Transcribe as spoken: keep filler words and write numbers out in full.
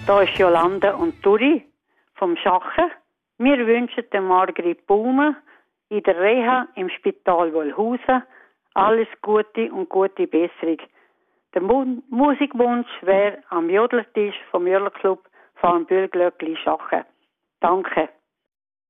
Da ist Jolanda und Turi vom Schachen. Wir wünschen der Margrit Baumer in der Reha im Spital Wolhausen alles Gute und gute Besserung. Der Mu- Musikwunsch wäre am Jodlertisch vom Jodlerclub Farnbühl Glöckli Schachen. Danke.